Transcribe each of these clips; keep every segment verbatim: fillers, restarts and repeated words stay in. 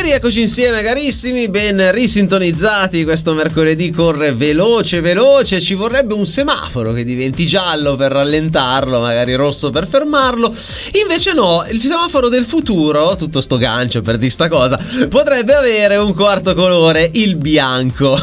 rieccoci insieme carissimi, ben risintonizzati. Questo mercoledì corre veloce veloce, ci vorrebbe un semaforo che diventi giallo per rallentarlo, magari rosso per fermarlo. Invece no, il semaforo del futuro, tutto sto gancio per di sta cosa, potrebbe avere un quarto colore, il bianco.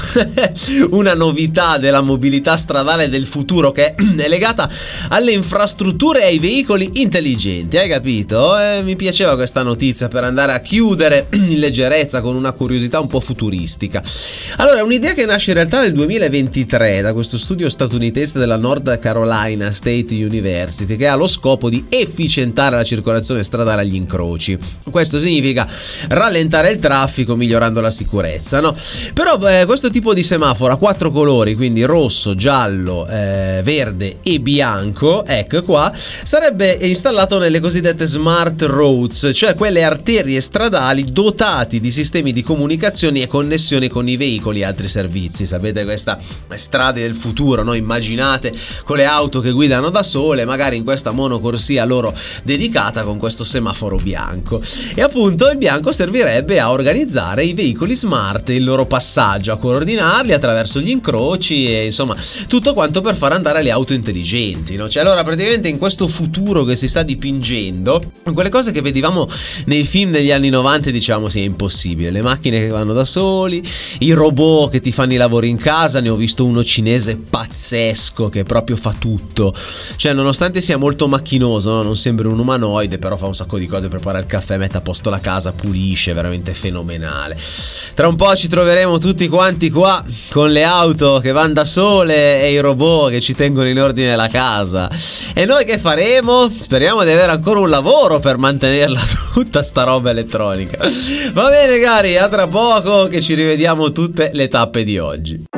Una novità della mobilità stradale del futuro che è legata alle infrastrutture e ai veicoli intelligenti, hai capito? Eh, mi piaceva questa notizia per andare a chiudere in leggerezza con una curiosità un po' futuristica. Allora, è un'idea che nasce in realtà nel duemilaventitré da questo studio statunitense della North Carolina State University, che ha lo scopo di efficientare la circolazione stradale agli incroci. Questo significa rallentare il traffico migliorando la sicurezza, no? Però eh, questo tipo di semaforo a quattro colori, quindi rosso, giallo, eh, verde e bianco, ecco qua, sarebbe installato nelle cosiddette smart roads, cioè quelle arterie stradali dotati di sistemi di comunicazioni e connessioni con i veicoli e altri servizi. Sapete, questa strade del futuro, no? Immaginate con le auto che guidano da sole, magari in questa monocorsia loro dedicata con questo semaforo bianco. E appunto il bianco servirebbe a organizzare i veicoli smart, il loro passaggio, a coordinarli attraverso gli incroci e insomma tutto quanto per far andare le auto intelligenti, no? Cioè, allora praticamente in questo futuro che si sta dipingendo, quelle cose che vedevamo nei film degli anni novanta diciamo sia impossibile, le macchine che vanno da soli, i robot che ti fanno i lavori in casa. Ne ho visto uno cinese pazzesco che proprio fa tutto, cioè nonostante sia molto macchinoso, no? Non sembra un umanoide, però fa un sacco di cose, prepara il caffè, mette a posto la casa, pulisce, veramente fenomenale. Tra un po' ci troveremo tutti quanti qua con le auto che vanno da sole e i robot che ci tengono in ordine la casa, e noi che faremo? Speriamo di avere ancora un lavoro per mantenerla tutta sta roba elettronica. Va bene cari, a tra poco che ci rivediamo tutte le tappe di oggi.